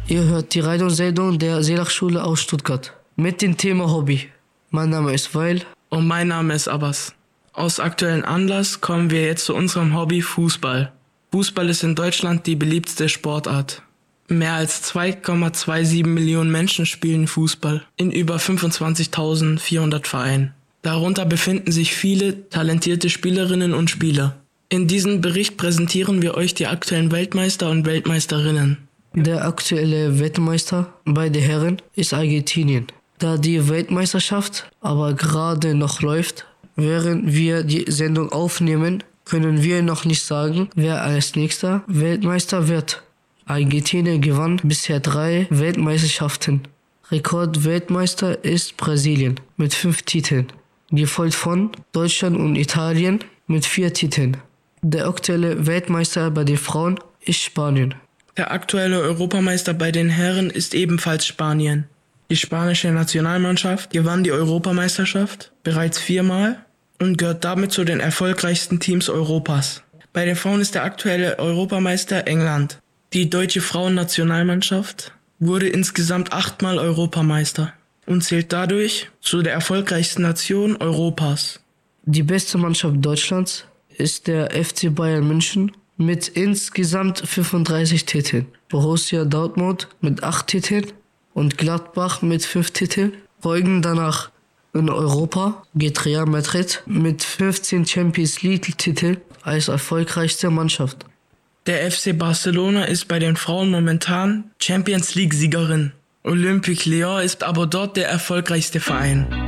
Ihr hört die Radiosendung der Seelachschule aus Stuttgart mit dem Thema Hobby. Mein Name ist Weil. Und mein Name ist Abbas. Aus aktuellem Anlass kommen wir jetzt zu unserem Hobby Fußball. Fußball ist in Deutschland die beliebteste Sportart. Mehr als 2,27 Millionen Menschen spielen Fußball in über 25.400 Vereinen. Darunter befinden sich viele talentierte Spielerinnen und Spieler. In diesem Bericht präsentieren wir euch die aktuellen Weltmeister und Weltmeisterinnen. Der aktuelle Weltmeister bei den Herren ist Argentinien. Da die Weltmeisterschaft aber gerade noch läuft, während wir die Sendung aufnehmen, können wir noch nicht sagen, wer als nächster Weltmeister wird. Argentinien gewann bisher 3 Weltmeisterschaften. Rekordweltmeister ist Brasilien mit 5 Titeln, gefolgt von Deutschland und Italien mit 4 Titeln. Der aktuelle Weltmeister bei den Frauen ist Spanien. Der aktuelle Europameister bei den Herren ist ebenfalls Spanien. Die spanische Nationalmannschaft gewann die Europameisterschaft bereits 4-mal und gehört damit zu den erfolgreichsten Teams Europas. Bei den Frauen ist der aktuelle Europameister England. Die deutsche Frauennationalmannschaft wurde insgesamt 8-mal Europameister und zählt dadurch zu der erfolgreichsten Nation Europas. Die beste Mannschaft Deutschlands ist der FC Bayern München mit insgesamt 35 Titeln. Borussia Dortmund mit 8 Titeln und Gladbach mit 5 Titeln. Folgen danach in Europa geht Real Madrid mit 15 Champions League-Titeln als erfolgreichste Mannschaft. Der FC Barcelona ist bei den Frauen momentan Champions League-Siegerin. Olympique Lyon ist aber dort der erfolgreichste Verein.